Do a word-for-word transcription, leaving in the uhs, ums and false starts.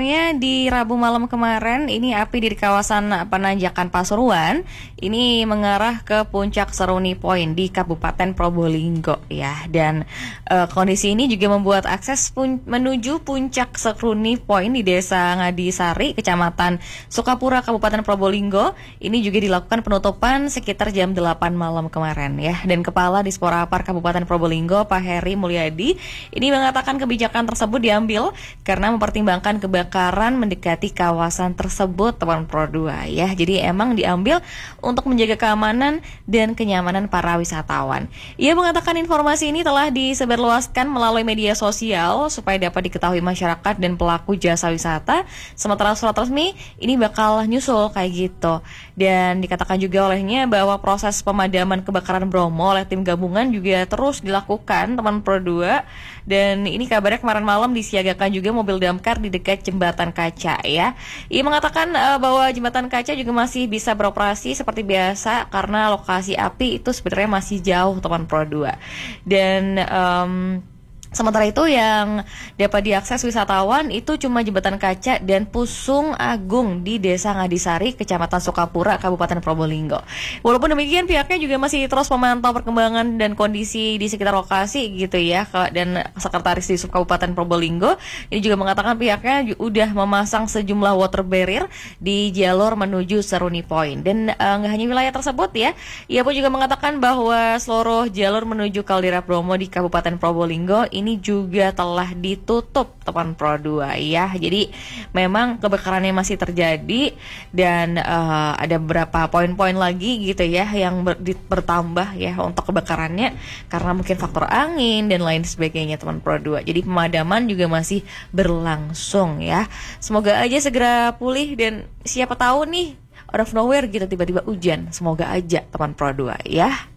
sebenarnya di Rabu malam kemarin ini api di kawasan Penanjakan Pasuruan ini mengarah ke puncak Seruni Point di Kabupaten Probolinggo ya. Dan uh, kondisi ini juga membuat akses pun- menuju puncak Seruni Point di Desa Ngadisari, Kecamatan Sukapura, Kabupaten Probolinggo ini juga dilakukan penutupan sekitar jam delapan malam kemarin ya. Dan Kepala Disporapar Kabupaten Probolinggo Pak Heri Mulyadi ini mengatakan kebijakan tersebut diambil karena mempertimbangkan kebakaran mendekati kawasan tersebut, teman Pro dua ya. Jadi emang diambil untuk menjaga keamanan dan kenyamanan para wisatawan. Ia mengatakan informasi ini telah disebarluaskan melalui media sosial supaya dapat diketahui masyarakat dan pelaku jasa wisata. Sementara surat resmi ini bakal nyusul kayak gitu. Dan dikatakan juga olehnya bahwa proses pemadaman kebakaran Bromo oleh tim gabungan juga terus dilakukan, teman Pro dua. Dan ini kabarnya kemarin malam disiagakan juga mobil damkar di dekat jembatan kaca ya. Ia mengatakan uh, bahwa jembatan kaca juga masih bisa beroperasi seperti biasa karena lokasi api itu sebenarnya masih jauh, teman Pro dua. Dan um, sementara itu yang dapat diakses wisatawan itu cuma jembatan kaca dan Pusung Agung di Desa Ngadisari, Kecamatan Sukapura, Kabupaten Probolinggo. Walaupun demikian pihaknya juga masih terus memantau perkembangan dan kondisi di sekitar lokasi gitu ya. Dan Sekretaris di Kabupaten Probolinggo ini juga mengatakan pihaknya udah memasang sejumlah water barrier di jalur menuju Seruni Point. Dan uh, nggak hanya wilayah tersebut ya, ia pun juga mengatakan bahwa seluruh jalur menuju Kaldera Bromo di Kabupaten Probolinggo ini juga telah ditutup, teman Pro dua ya. Jadi memang kebakarannya masih terjadi dan uh, ada beberapa poin-poin lagi gitu ya yang ber- bertambah ya untuk kebakarannya karena mungkin faktor angin dan lain sebagainya, teman Pro dua. Jadi pemadaman juga masih berlangsung ya. Semoga aja segera pulih dan siapa tahu nih out of nowhere gitu tiba-tiba hujan. Semoga aja, teman Pro dua ya.